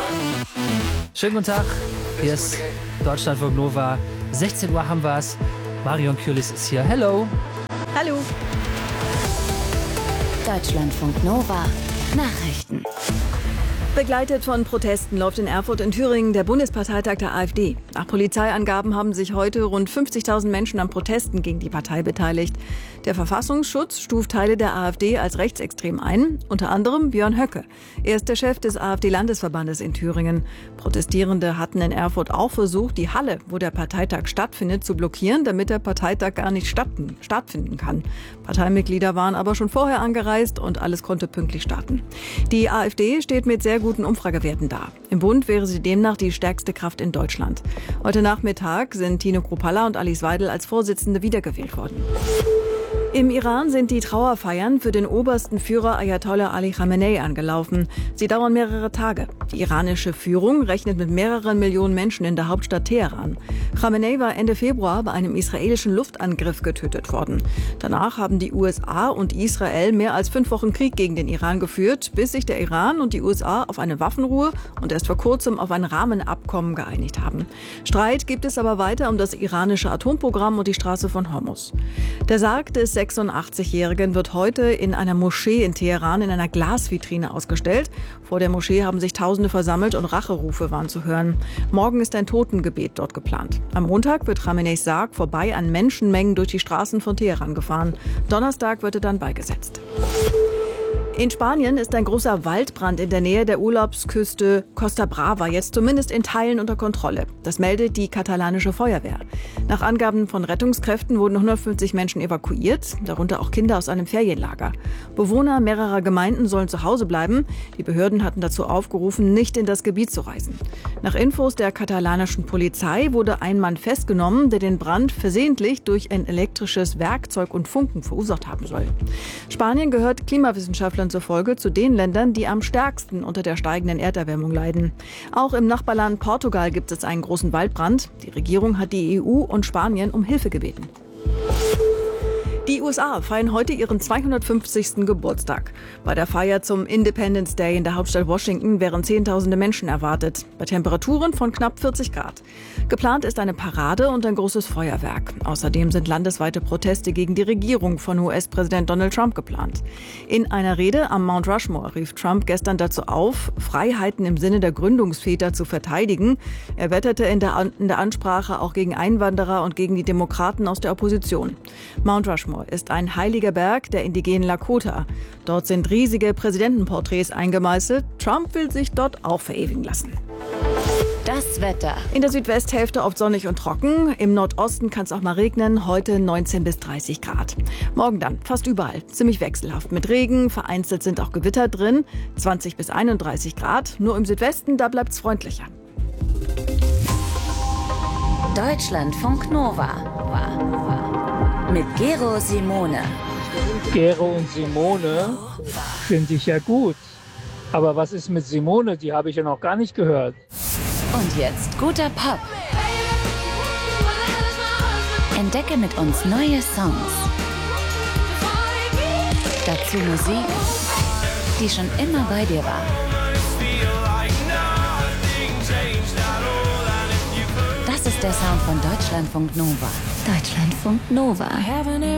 Schönen guten Tag, hier ist Deutschlandfunk Nova. 16 Uhr haben wir's. Marion Kühlis ist hier. Hello. Hallo. Deutschlandfunk Nova. Nachrichten. Begleitet von Protesten läuft in Erfurt in Thüringen der Bundesparteitag der AfD. Nach Polizeiangaben haben sich heute rund 50.000 Menschen an Protesten gegen die Partei beteiligt. Der Verfassungsschutz stuft Teile der AfD als rechtsextrem ein, unter anderem Björn Höcke. Er ist der Chef des AfD-Landesverbandes in Thüringen. Protestierende hatten in Erfurt auch versucht, die Halle, wo der Parteitag stattfindet, zu blockieren, damit der Parteitag gar nicht stattfinden kann. Parteimitglieder waren aber schon vorher angereist und alles konnte pünktlich starten. Die AfD steht mit sehr guten Umfragewerten da. Im Bund wäre sie demnach die stärkste Kraft in Deutschland. Heute Nachmittag sind Tino Kruppalla und Alice Weidel als Vorsitzende wiedergewählt worden. Im Iran sind die Trauerfeiern für den obersten Führer Ayatollah Ali Khamenei angelaufen. Sie dauern mehrere Tage. Die iranische Führung rechnet mit mehreren Millionen Menschen in der Hauptstadt Teheran. Khamenei war Ende Februar bei einem israelischen Luftangriff getötet worden. Danach haben die USA und Israel mehr als 5 Wochen Krieg gegen den Iran geführt, bis sich der Iran und die USA auf eine Waffenruhe und erst vor kurzem auf ein Rahmenabkommen geeinigt haben. Streit gibt es aber weiter um das iranische Atomprogramm und die Straße von Hormuz. Der Sarg des 86-Jährigen wird heute in einer Moschee in Teheran in einer Glasvitrine ausgestellt. Vor der Moschee haben sich Tausende versammelt und Racherufe waren zu hören. Morgen ist ein Totengebet dort geplant. Am Montag wird Khameneis Sarg vorbei an Menschenmengen durch die Straßen von Teheran gefahren. Donnerstag wird er dann beigesetzt. In Spanien ist ein großer Waldbrand in der Nähe der Urlaubsküste Costa Brava jetzt zumindest in Teilen unter Kontrolle. Das meldet die katalanische Feuerwehr. Nach Angaben von Rettungskräften wurden 150 Menschen evakuiert, darunter auch Kinder aus einem Ferienlager. Bewohner mehrerer Gemeinden sollen zu Hause bleiben. Die Behörden hatten dazu aufgerufen, nicht in das Gebiet zu reisen. Nach Infos der katalanischen Polizei wurde ein Mann festgenommen, der den Brand versehentlich durch ein elektrisches Werkzeug und Funken verursacht haben soll. Spanien gehört Klimawissenschaftlern zufolge zu den Ländern, die am stärksten unter der steigenden Erderwärmung leiden. Auch im Nachbarland Portugal gibt es einen großen Waldbrand. Die Regierung hat die EU und Spanien um Hilfe gebeten. Die USA feiern heute ihren 250. Geburtstag. Bei der Feier zum Independence Day in der Hauptstadt Washington wären Zehntausende Menschen erwartet, bei Temperaturen von knapp 40 Grad. Geplant ist eine Parade und ein großes Feuerwerk. Außerdem sind landesweite Proteste gegen die Regierung von US-Präsident Donald Trump geplant. In einer Rede am Mount Rushmore rief Trump gestern dazu auf, Freiheiten im Sinne der Gründungsväter zu verteidigen. Er wetterte in der Ansprache auch gegen Einwanderer und gegen die Demokraten aus der Opposition. Mount Rushmore ist ein heiliger Berg der indigenen Lakota. Dort sind riesige Präsidentenporträts eingemeißelt. Trump will sich dort auch verewigen lassen. Das Wetter. In der Südwesthälfte oft sonnig und trocken. Im Nordosten kann es auch mal regnen. Heute 19 bis 30 Grad. Morgen dann fast überall ziemlich wechselhaft mit Regen. Vereinzelt sind auch Gewitter drin. 20 bis 31 Grad. Nur im Südwesten, da bleibt es freundlicher. Deutschlandfunk Nova. Mit Gero Simone. Gero und Simone finde ich ja gut. Aber was ist mit Simone? Die habe ich ja noch gar nicht gehört. Und jetzt guter Pop. Entdecke mit uns neue Songs. Dazu Musik, die schon immer bei dir war. Das ist der Sound von Deutschlandfunk Nova. Deutschlandfunk Nova.